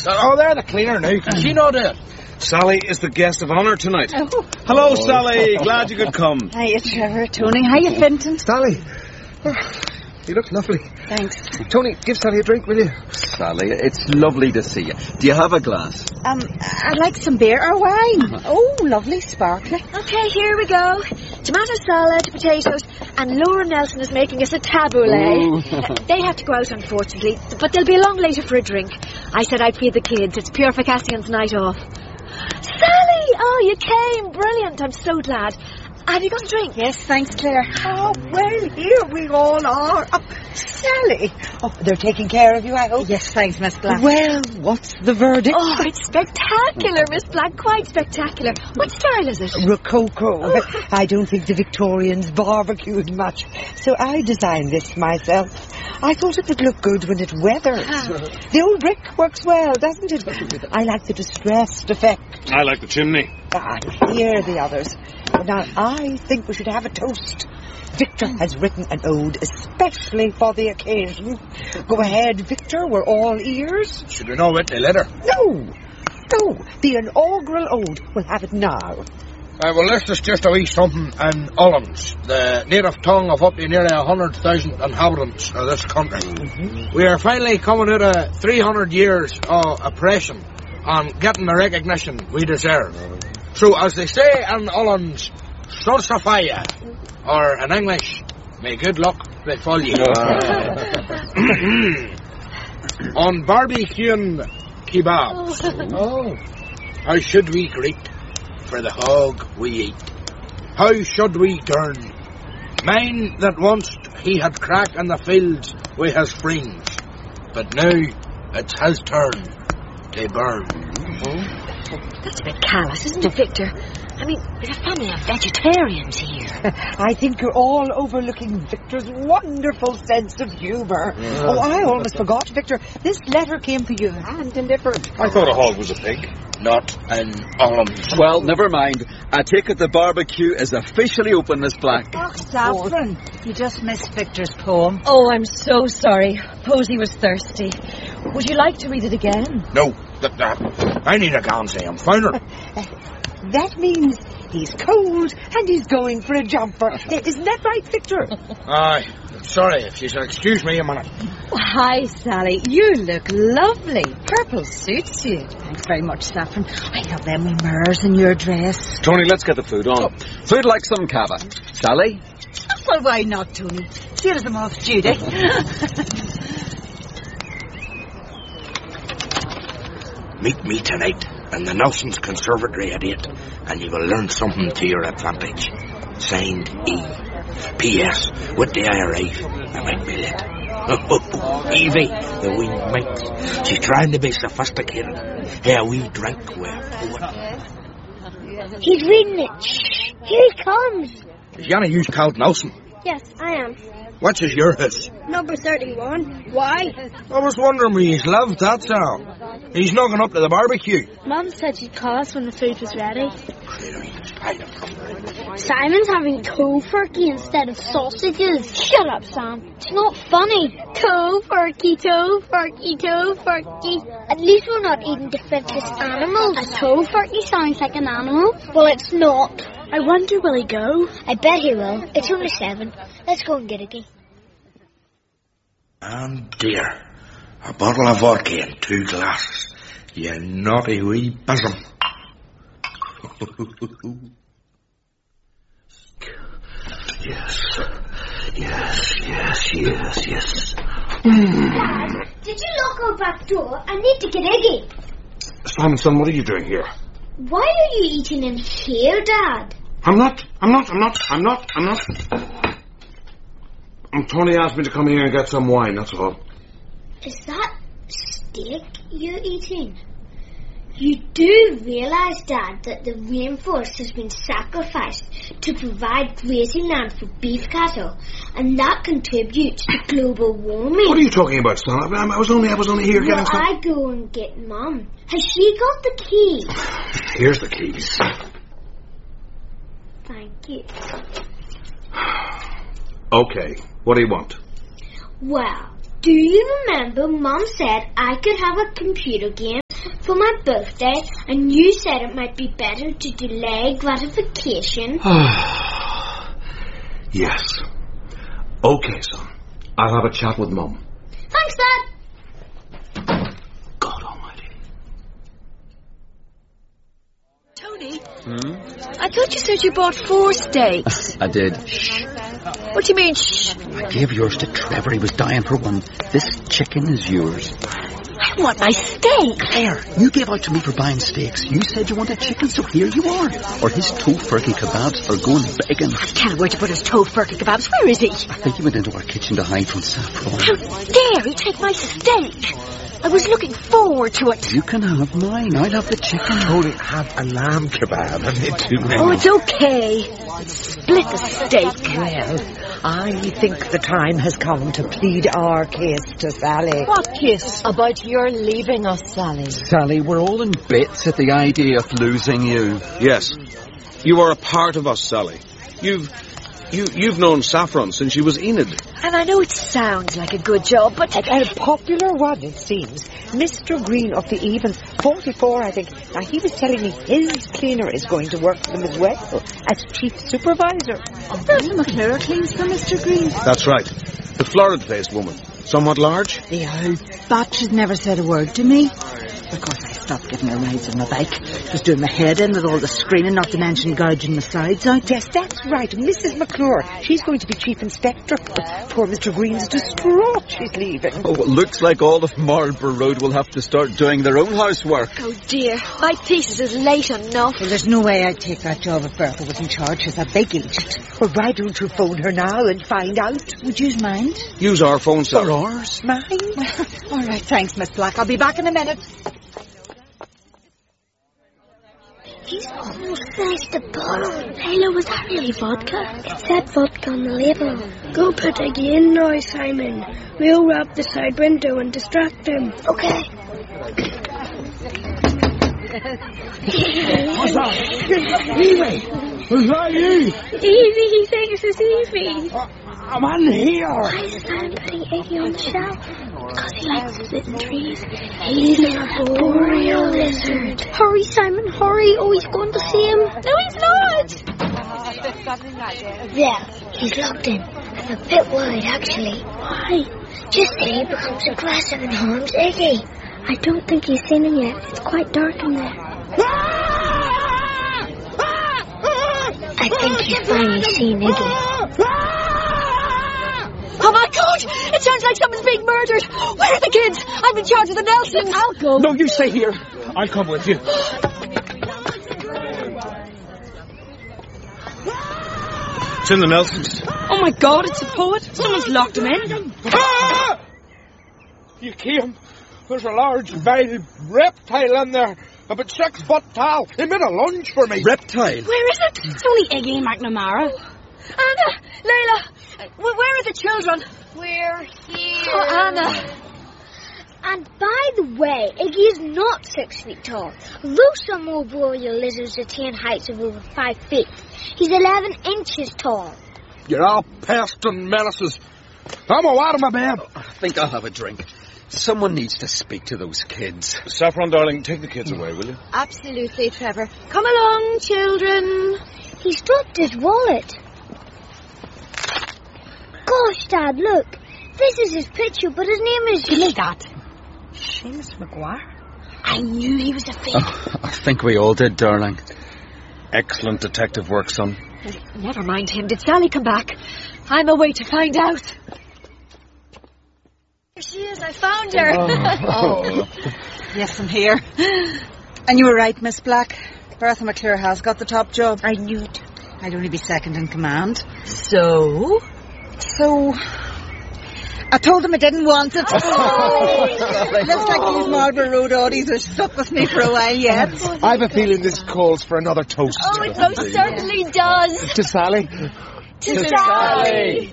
Oh, they're the cleaner now. Can she know that? Sally is the guest of honour tonight. Oh. Hello, Sally. Glad you could come. Hiya, Trevor. Tony, how you finting? Sally. Oh, you look lovely. Thanks. Tony, give Sally a drink, will you? Sally, it's lovely to see you. Do you have a glass? I'd like some beer or wine. Oh, lovely sparkling. Okay, here we go. Tomato salad, potatoes, and Laura Nelson is making us a tabbouleh. They have to go out, unfortunately, but they'll be along later for a drink. I said I'd feed the kids. It's Pure Castian's night off. Sally! Oh, you came. Brilliant. I'm so glad. Have you got a drink? Yes, thanks, Claire. Oh, well, here we all are. Oh, Sally. Oh, they're taking care of you, I hope. Yes, thanks, Miss Black. Well, what's the verdict? Oh, it's spectacular, Miss Black. Quite spectacular. What style is it? Rococo. Oh. I don't think the Victorians barbecued much, so I designed this myself. I thought it would look good when it weathers. The old brick works well, doesn't it? I like the distressed effect. I like the chimney. Here are the others. Now, I think we should have a toast. Victor has written an ode especially for the occasion. Go ahead, Victor, we're all ears. Should we know what they let her? No, the inaugural ode. We'll have it now. Well, this is just a wee something in Ullans, the native tongue of up to nearly 100,000 inhabitants of this country. We are finally coming out of 300 years of oppression and getting the recognition we deserve. So, as they say in Ullans, Sorsafaya, or in English, may good luck befall you. On barbecuing kebabs, how should we greet for the hog we eat? How should we turn? Mine that once he had cracked in the fields with his friends, but now it's his turn to burn. That's a bit callous, isn't it, Victor? I mean, there's a family of vegetarians here. I think you're all overlooking Victor's wonderful sense of humour. Oh, I almost forgot, Victor. This letter came for you, hand-delivered. I thought a hog was a pig. Not in Ullans. Well, never mind. I take it the barbecue is officially open, Miss Black. Oh, Saffron, you just missed Victor's poem. Oh, I'm so sorry. Posey was thirsty. Would you like to read it again? No, I need a Gansey. I'm finer. That means he's cold and he's going for a jumper. Isn't that right, Victor? Aye. Sorry, if you'll excuse me a minute. Oh, hi, Sally. You look lovely. Purple suits you. Thanks very much, Saffron. I love them wee mirrors in your dress. Tony, let's get the food on. Food like some cava. Sally? Well, why not, Tony? See you as I'm off duty. Meet me tonight in the Nelson's Conservatory at 8, and you will learn something to your advantage. Signed E. P.S. With the I arrive, I might be late. Evie, the wee minx. She's trying to be sophisticated. Hey, a wee drink with poet. He's reading it. Shh. Here he comes. Is you gonna use Count Nelson? Yes, I am. Which is your house? Number 31. Why? I was wondering where he's lived, that's all. He's knocking up to the barbecue. Mum said she'd call us when the food was ready. Simon's having tofurkey instead of sausages. Shut up, Sam. It's not funny. Tofurkey, tofurkey, tofurkey. At least we're not eating defenseless animals. A tofurkey sounds like an animal. Well, it's not. I wonder will he go? I bet he will. It's only 7. Let's go and get a key. And dear, a bottle of vodka and 2 glasses. You naughty wee bosom. Yes. Dad, did you lock our back door? I need to get Iggy. Simon, son, what are you doing here? Why are you eating in here, Dad? I'm not. Tony asked me to come here and get some wine, that's all. Is that steak you're eating? You do realise, Dad, that the rainforest has been sacrificed to provide grazing land for beef cattle, and that contributes to global warming. What are you talking about, son? I was only here getting some... I go and get Mum. Has she got the key? Here's the keys. Thank you. Okay, what do you want? Well, do you remember Mum said I could have a computer game for my birthday, and you said it might be better to delay gratification. Yes. Okay, son. I'll have a chat with Mum. Thanks, Dad. God almighty. Tony? I thought you said you bought 4 steaks. I did. What do you mean, shh? I gave yours to Trevor. He was dying for one. This chicken is yours. I want my steak. Claire, you gave out to me for buying steaks. You said you wanted chicken, so here you are. Or his tofurkey kebabs are going begging. Tell him where to put his tofurkey kebabs. Where is he? I think he went into our kitchen to hide from Saffron. How dare he take my steak? I was looking forward to it. You can have mine. I'll have the chicken. Only have a lamb kebab and it too many. Oh, it's okay. Split the steak. Well, I think the time has come to plead our case to Sally. What case? About your leaving us, Sally. Sally, we're all in bits at the idea of losing you. Yes. You are a part of us, Sally. You've known Saffron since she was Enid. And I know it sounds like a good job, but... A popular one, it seems. Mr. Green of the Even, 44, I think. Now, he was telling me his cleaner is going to work for them as well, as chief supervisor. Bertha McClure cleans for Mr. Green. That's right. The florid-faced woman. Somewhat large? The old batch has never said a word to me. Of course, I stopped giving her rides on my bike. It was doing my head in with all the screaming, not to mention gouging the sides out. Yes, that's right. Mrs. McClure. She's going to be chief inspector. Poor Mr. Green's distraught she's leaving. Oh, it looks like all of Marlborough Road will have to start doing their own housework. Oh, dear. My thesis is late enough. Well, there's no way I'd take that job if Bertha was in charge as a big agent. Well, why don't you phone her now and find out? Would you mind? Use our phone, Sally. Or ours. Mine? All right, thanks, Miss Black. I'll be back in a minute. He's almost finished the bottle. Layla, was that really vodka? It said vodka on the label. Go put Iggy in now, Simon. We'll wrap the side window and distract him. Okay. What's that? Evie! Is that you? Evie, he thinks it's Evie. I'm in here. Why is Simon putting Iggy on the shelf? Because he likes splitting trees. He's a boreal lizard. Hurry, Simon, hurry. Oh, he's going to see him. No, he's not. Yeah, he's locked in. I'm a bit worried, actually. Why? Just say he becomes aggressive and harms Iggy. I don't think he's seen him yet. It's quite dark in there. I think he's finally seen Iggy. Oh, my God! It sounds like someone's being murdered. Where are the kids? I'm in charge of the Nelsons. I'll go. No, you stay here. I'll come with you. It's in the Nelsons. Oh, my God, it's a poet. Someone's locked him in. Ah! You came. There's a large, veiled reptile in there. About 6 foot tall. He made a lunge for me. Reptile. Where is it? It's only Iggy McNamara. Anna! Layla! Where are the children? We're here. Oh, Anna. And by the way, Iggy is not 6 feet tall. Though some more boreal lizards attain heights of over 5 feet, he's 11 inches tall. You're all pests and menaces. I'm out of my bed. I think I'll have a drink. Someone needs to speak to those kids. Saffron, darling, take the kids away, will you? Absolutely, Trevor. Come along, children. He's dropped his wallet. Gosh, Dad, look. This is his picture, but his name is... Give me that. Seamus McGuire? I knew he was a fake. Oh, I think we all did, darling. Excellent detective work, son. Never mind him. Did Sally come back? I'm away to find out. Here she is. I found her. Oh. Yes, I'm here. And you were right, Miss Black. Bertha McClure has got the top job. I knew it. I'd only be second in command. So, I told them I didn't want it. Looks like these Marlborough Road Audis are stuck with me for a while yet. I have a feeling this calls for another toast. Oh, it most certainly does. To Sally. To Sally.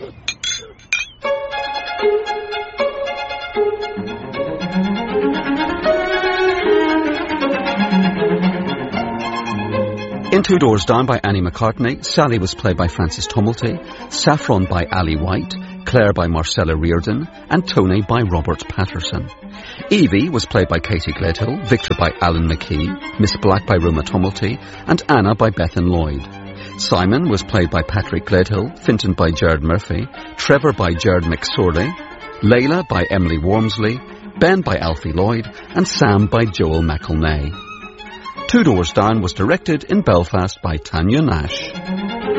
In Two Doors Down by Annie McCartney, Sally was played by Frances Tumulty, Saffron by Ali White, Claire by Marcella Reardon, and Tony by Robert Patterson. Evie was played by Katie Gledhill, Victor by Alan McKee, Miss Black by Roma Tumulty, and Anna by Bethan Lloyd. Simon was played by Patrick Gledhill, Finton by Jared Murphy, Trevor by Jared McSorley, Layla by Emily Wormsley, Ben by Alfie Lloyd, and Sam by Joel McElnay. Two Doors Down was directed in Belfast by Tanya Nash.